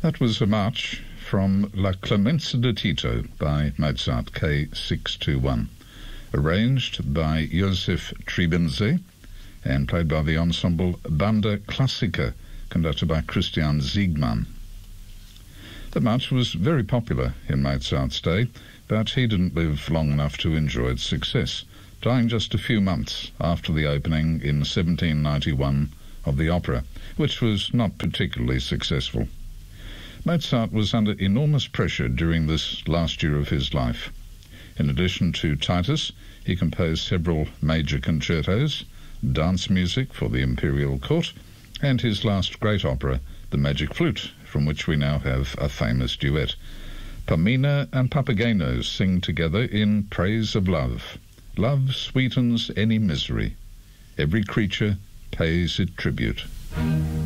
That was a march from La Clemenza de Tito by Mozart, K621, arranged by Josef Tribenze and played by the ensemble Banda Classica, conducted by Christian Siegmann. The march was very popular in Mozart's day, but he didn't live long enough to enjoy its success, dying just a few months after the opening in 1791 of the opera, which was not particularly successful. Mozart was under enormous pressure during this last year of his life. In addition to Titus, he composed several major concertos, dance music for the imperial court, and his last great opera, The Magic Flute, from which we now have a famous duet. Pamina and Papageno sing together in praise of love. Love sweetens any misery. Every creature pays it tribute.